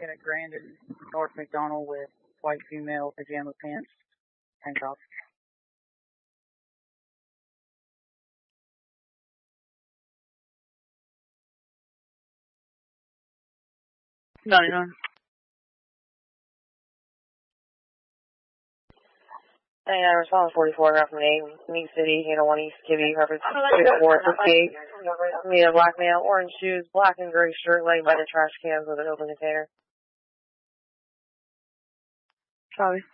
Lieutenant Grandin, North McDonald with white female pajama pants, tank top. 99. Hey, I respond 44, route from 8, Meat City, 801 East Kibby, reference 6458. Me a black male, orange shoes, black and gray shirt, laying by the trash cans with an open container. Copy.